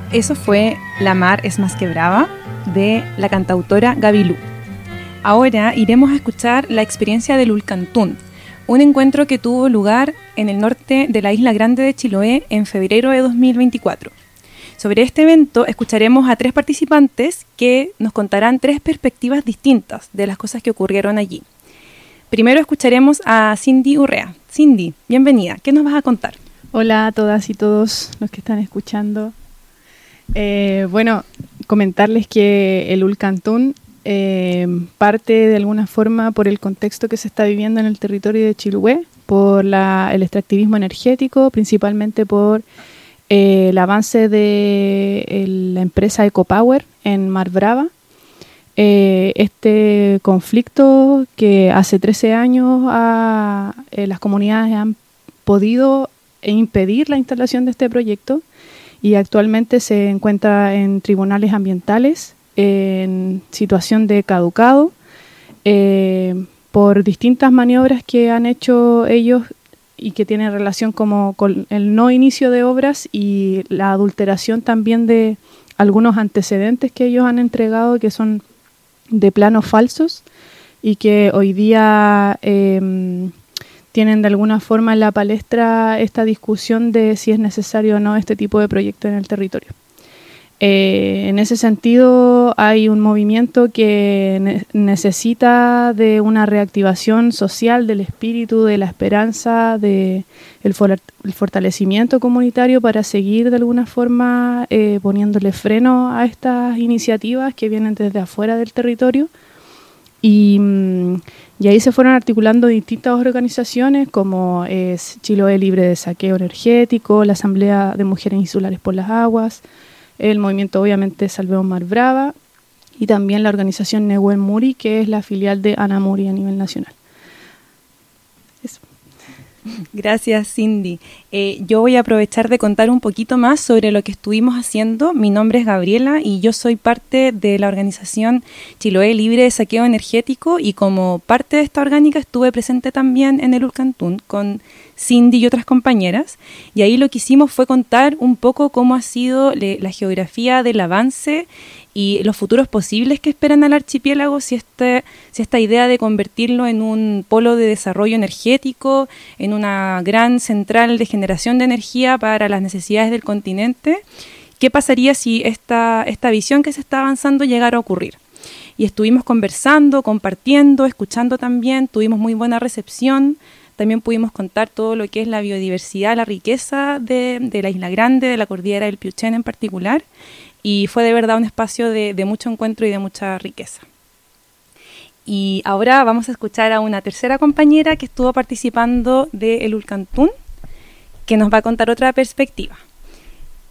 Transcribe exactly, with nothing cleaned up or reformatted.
Eso fue La mar es más que brava, de la cantautora Gabilú. Ahora iremos a escuchar la experiencia del Ulcantún, un encuentro que tuvo lugar en el norte de la Isla Grande de Chiloé en febrero de dos mil veinticuatro. Sobre este evento escucharemos a tres participantes que nos contarán tres perspectivas distintas de las cosas que ocurrieron allí. Primero escucharemos a Cindy Urrea. Cindy, bienvenida. ¿Qué nos vas a contar? Hola a todas y todos los que están escuchando. Eh, bueno, comentarles que el Ulcantún eh, parte de alguna forma por el contexto que se está viviendo en el territorio de Chiloé, por la, el extractivismo energético, principalmente por eh, el avance de el, la empresa Ecopower en Mar Brava. Eh, este conflicto que hace trece años a, eh, las comunidades han podido impedir la instalación de este proyecto y actualmente se encuentra en tribunales ambientales en situación de caducado eh, por distintas maniobras que han hecho ellos y que tienen relación como con el no inicio de obras y la adulteración también de algunos antecedentes que ellos han entregado que son de planos falsos y que hoy día eh, tienen de alguna forma en la palestra esta discusión de si es necesario o no este tipo de proyecto en el territorio. Eh, en ese sentido hay un movimiento que ne- necesita de una reactivación social del espíritu, de la esperanza, de el, for- el fortalecimiento comunitario para seguir de alguna forma eh, poniéndole freno a estas iniciativas que vienen desde afuera del territorio. Y, y ahí se fueron articulando distintas organizaciones como es Chiloé Libre de Saqueo Energético, la Asamblea de Mujeres Insulares por las Aguas, el movimiento obviamente Salvemos Mar Brava y también la organización Nehuen Muri, que es la filial de Ana Muri a nivel nacional. Eso. Gracias, Cindy. Eh, yo voy a aprovechar de contar un poquito más sobre lo que estuvimos haciendo. Mi nombre es Gabriela y yo soy parte de la organización Chiloé Libre de Saqueo Energético y como parte de esta orgánica estuve presente también en el Ulcantún con Cindy y otras compañeras, y ahí lo que hicimos fue contar un poco cómo ha sido le, la geografía del avance y los futuros posibles que esperan al archipiélago si, este, si esta idea de convertirlo en un polo de desarrollo energético, en una gran central de generación de energía para las necesidades del continente, ¿qué pasaría si esta, esta visión que se está avanzando llegara a ocurrir? Y estuvimos conversando, compartiendo, escuchando también, tuvimos muy buena recepción. También pudimos contar todo lo que es la biodiversidad, la riqueza de, de la Isla Grande, de la cordillera del Piuchén en particular, y fue de verdad un espacio de, de mucho encuentro y de mucha riqueza. Y ahora vamos a escuchar a una tercera compañera que estuvo participando del Ulcantún, que nos va a contar otra perspectiva.